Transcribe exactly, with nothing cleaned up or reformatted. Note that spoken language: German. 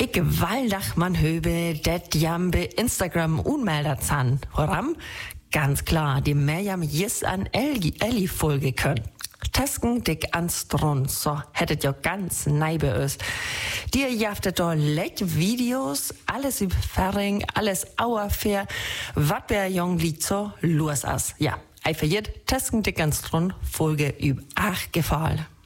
Ich gewaltig man höbe, det jambe Instagram unmeldet san. Warum? Ganz klar, die Merjam jes an Elli, Elli Folge können. Tesken dick ans Drun, so hättet ihr ganz neibe öst. Dir jaftet doch leck Videos, alles über Ferring, alles auerfair, wat wer jong liegt so los as. Ja, einfach jet Tesken dick ans Drun, Folge über ach gefallen.